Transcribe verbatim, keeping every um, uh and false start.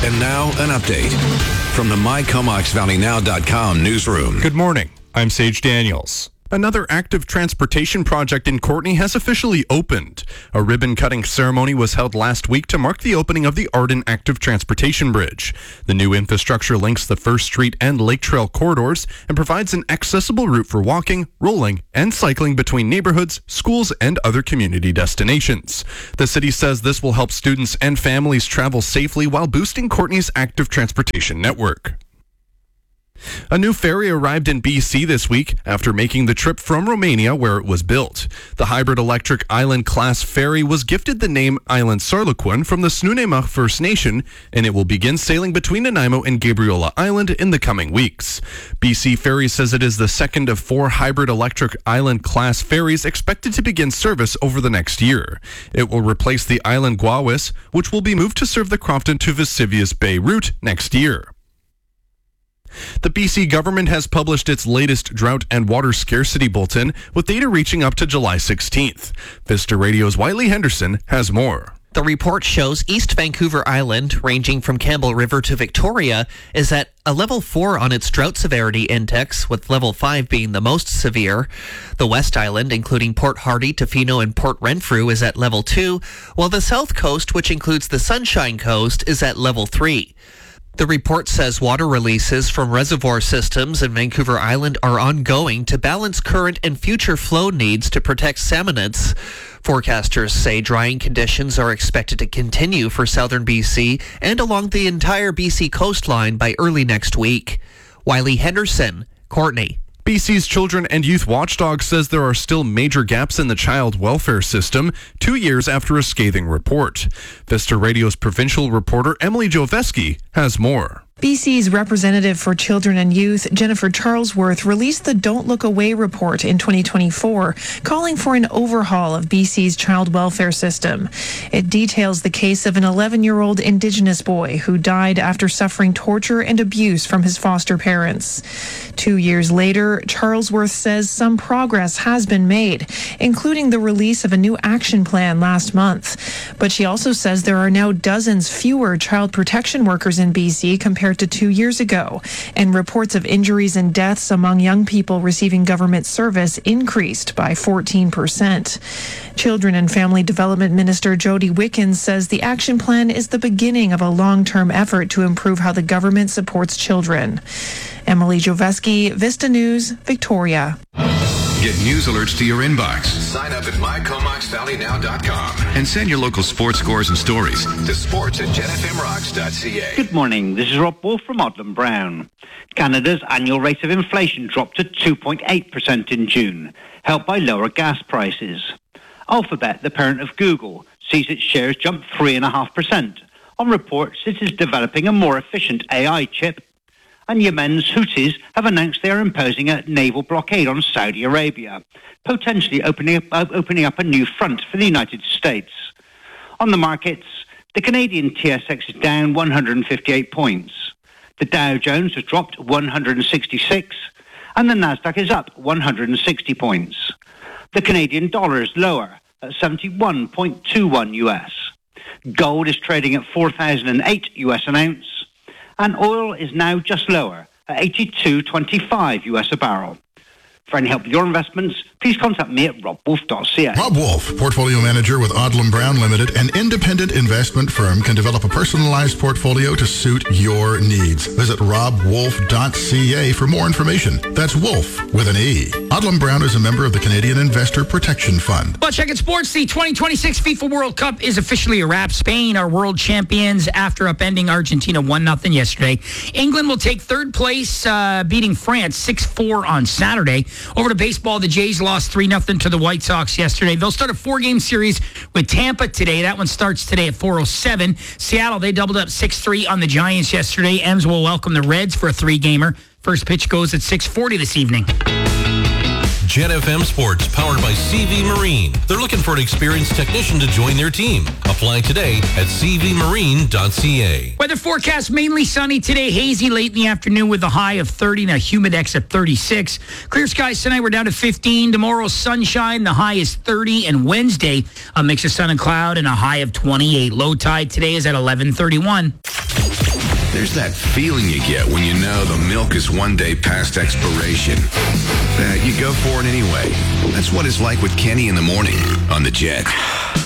And now, an update from the My Comox Valley Now dot com newsroom. Good morning. I'm Sage Daniels. Another active transportation project in Courtenay has officially opened. A ribbon-cutting ceremony was held last week to mark the opening of the Arden Active Transportation Bridge. The new infrastructure links the First Street and Lake Trail corridors and provides an accessible route for walking, rolling, and cycling between neighborhoods, schools, and other community destinations. The city says this will help students and families travel safely while boosting Courtenay's active transportation network. A new ferry arrived in B C this week after making the trip from Romania where it was built. The hybrid electric Island-class ferry was gifted the name Island Sarlequin from the Snuneymuxw First Nation, and it will begin sailing between Nanaimo and Gabriola Island in the coming weeks. B C Ferries says it is the second of four hybrid electric Island-class ferries expected to begin service over the next year. It will replace the Island Guawis, which will be moved to serve the Crofton to Vesuvius Bay route next year. The B C government has published its latest drought and water scarcity bulletin with data reaching up to July sixteenth. Vista Radio's Wiley Henderson has more. The report shows East Vancouver Island, ranging from Campbell River to Victoria, is at a level four on its drought severity index, with level five being the most severe. The West Island, including Port Hardy, Tofino, and Port Renfrew, is at level two, while the South Coast, which includes the Sunshine Coast, is at level three. The report says water releases from reservoir systems in Vancouver Island are ongoing to balance current and future flow needs to protect salmonids. Forecasters say drying conditions are expected to continue for southern B C and along the entire B C coastline by early next week. Wiley Henderson, Courtenay. B C's Children and Youth Watchdog says there are still major gaps in the child welfare system, two years after a scathing report. Vista Radio's provincial reporter Emily Joveski has more. B C's representative for Children and Youth, Jennifer Charlesworth, released the Don't Look Away report in twenty twenty-four, calling for an overhaul of B C's child welfare system. It details the case of an eleven-year-old Indigenous boy who died after suffering torture and abuse from his foster parents. Two years later, Charlesworth says some progress has been made, including the release of a new action plan last month. But she also says there are now dozens fewer child protection workers in B C compared to two years ago, and reports of injuries and deaths among young people receiving government service increased by fourteen percent. Children and Family Development Minister Jody Wickens says the action plan is the beginning of a long-term effort to improve how the government supports children. Emily Joveski, Vista News, Victoria. Get news alerts to your inbox. Sign up at My Comox Valley Now dot com and send your local sports scores and stories to sports at Gen F M rocks dot c a. Good morning. This is Rob Wolf from Odland Brown. Canada's annual rate of inflation dropped to two point eight percent in June, helped by lower gas prices. Alphabet, the parent of Google, sees its shares jump three point five percent on reports it is developing a more efficient A I chip. And Yemen's Houthis have announced they are imposing a naval blockade on Saudi Arabia, potentially opening up, uh, opening up a new front for the United States. On the markets, the Canadian T S X is down one hundred fifty-eight points. The Dow Jones has dropped one hundred sixty-six, and the Nasdaq is up one hundred sixty points. The Canadian dollar is lower at seventy-one point two one U S. Gold is trading at four thousand eight U S an ounce. And oil is now just lower at eighty-two twenty-five U S a barrel. For any help with your investments, please contact me at rob wolf dot c a. Rob Wolf, Portfolio Manager with Odland Brown Limited, an independent investment firm, can develop a personalized portfolio to suit your needs. Visit rob wolf dot c a for more information. That's Wolf with an E. Odland Brown is a member of the Canadian Investor Protection Fund. Well, check it, sports. The twenty twenty-six FIFA World Cup is officially a wrap. Spain are world champions after upending Argentina one nothing yesterday. England will take third place, uh, beating France six four on Saturday. Over to baseball, the Jays lost three nothing to the White Sox yesterday. They'll start a four-game series with Tampa today. That one starts today at four oh seven. Seattle, they doubled up six three on the Giants yesterday. Ems will welcome the Reds for a three-gamer. First pitch goes at six forty this evening. Gen F M Sports, powered by C V Marine. They're looking for an experienced technician to join their team. Apply today at c v marine dot c a. Weather forecast, mainly sunny today, hazy late in the afternoon with a high of thirty and a humidex at thirty-six. Clear skies tonight, we're down to fifteen. Tomorrow, sunshine, the high is thirty. And Wednesday, a mix of sun and cloud and a high of twenty-eight. Low tide today is at eleven thirty-one. There's that feeling you get when you know the milk is one day past expiration. Uh, you go for it anyway. That's what it's like with Kenny in the morning on the Jet.